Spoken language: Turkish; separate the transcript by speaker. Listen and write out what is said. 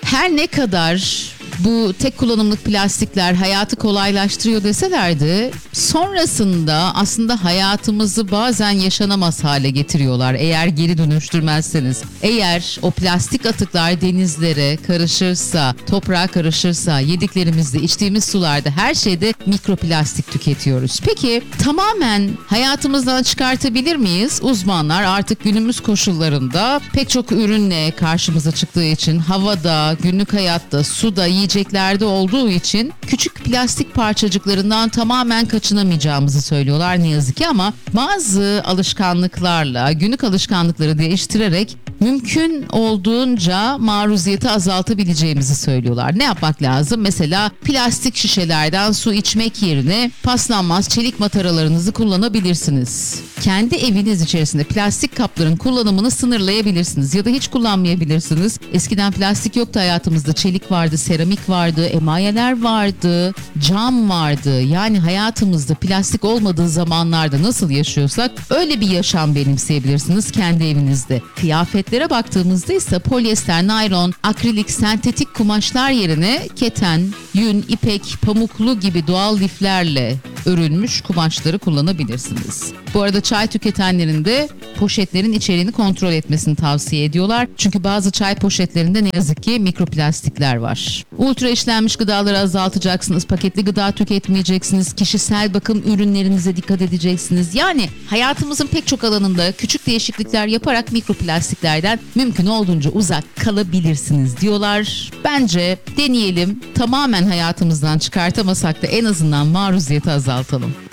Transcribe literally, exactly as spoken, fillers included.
Speaker 1: Her ne kadar bu tek kullanımlık plastikler hayatı kolaylaştırıyor deseler de sonrasında aslında hayatımızı bazen yaşanamaz hale getiriyorlar eğer geri dönüştürmezseniz. Eğer o plastik atıklar denizlere karışırsa, toprağa karışırsa, yediklerimizde, içtiğimiz sularda, her şeyde mikroplastik tüketiyoruz. Peki tamamen hayatımızdan çıkartabilir miyiz? Uzmanlar artık günümüz koşullarında pek çok ürünle karşımıza çıktığı için, havada, günlük hayatta, suda, yiyeceklerde olduğu için küçük plastik parçacıklarından tamamen kaçınamayacağımızı söylüyorlar ne yazık ki, ama bazı alışkanlıklarla, günlük alışkanlıkları değiştirerek mümkün olduğunca maruziyeti azaltabileceğimizi söylüyorlar. Ne yapmak lazım? Mesela plastik şişelerden su içmek yerine paslanmaz çelik mataralarınızı kullanabilirsiniz. Kendi eviniz içerisinde plastik kapların kullanımını sınırlayabilirsiniz ya da hiç kullanmayabilirsiniz. Eskiden plastik yoktu hayatımızda. Çelik vardı, seramik vardı, emayeler vardı, cam vardı. Yani hayatımızda plastik olmadığı zamanlarda nasıl yaşıyorsak öyle bir yaşam benimseyebilirsiniz kendi evinizde. Kıyafetlere baktığımızda ise polyester, naylon, akrilik, sentetik kumaşlar yerine keten, yün, ipek, pamuklu gibi doğal liflerle örülmüş kumaşları kullanabilirsiniz. Bu arada çay tüketenlerin de poşetlerin içeriğini kontrol etmesini tavsiye ediyorlar. Çünkü bazı çay poşetlerinde ne yazık ki mikroplastikler var. Ultra işlenmiş gıdaları azaltacaksınız. Paketli gıda tüketmeyeceksiniz. Kişisel bakım ürünlerinize dikkat edeceksiniz. Yani hayatımızın pek çok alanında küçük değişiklikler yaparak mikroplastiklerden mümkün olduğunca uzak kalabilirsiniz diyorlar. Bence deneyelim. Tamamen hayatımızdan çıkartamasak da en azından maruziyeti azaltalım.